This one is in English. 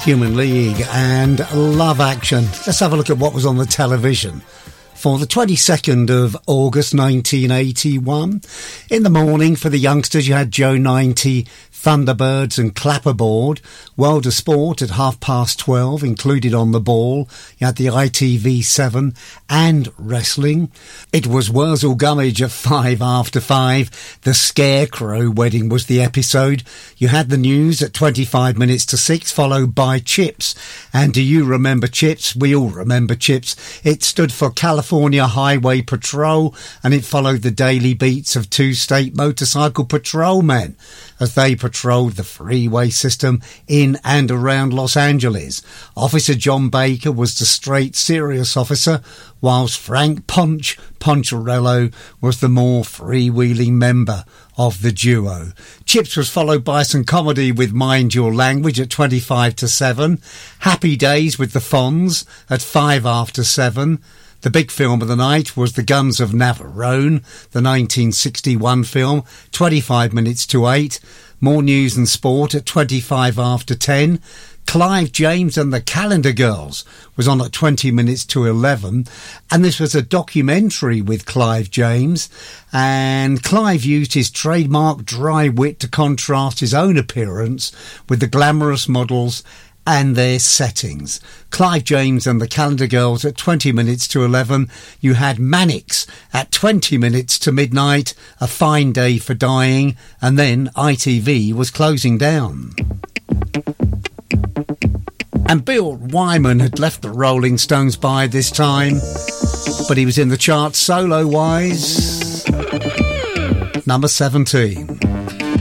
Human League and Love Action. Let's have a look at what was on the television for the 22nd of August 1981. In the morning for the youngsters you had Joe 90, Thunderbirds and Clapperboard. World of Sport at 12:30 included on the ball. You had the ITV7 and wrestling. It was Wurzel Gummidge at 5:05. The Scarecrow wedding was the episode. You had the news at 6:25, followed by Chips. And do you remember Chips? We all remember Chips. It stood for California Highway Patrol, and it followed the daily beats of two state motorcycle patrolmen as they patrolled the freeway system in and around Los Angeles. Officer John Baker was the straight, serious officer, whilst Frank Poncherello was the more freewheeling member of the duo. Chips was followed by some comedy with Mind Your Language at 7:25. Happy Days with the Fonz at 7:05. The big film of the night was The Guns of Navarone, the 1961 film, 8:25. More news and sport at 10:25. Clive James and the Calendar Girls was on at 11:20, and this was a documentary with Clive James, and Clive used his trademark dry wit to contrast his own appearance with the glamorous models and their settings. Clive James and the Calendar Girls at 11:20. You had Mannix at midnight, A Fine Day for Dying, and then ITV was closing down. And Bill Wyman had left the Rolling Stones by this time, but he was in the charts solo-wise. Number 17.